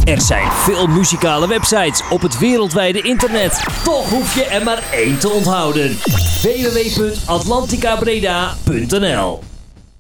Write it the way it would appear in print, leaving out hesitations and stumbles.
Er zijn veel muzikale websites op het wereldwijde internet. Toch hoef je er maar één te onthouden. www.atlanticabreda.nl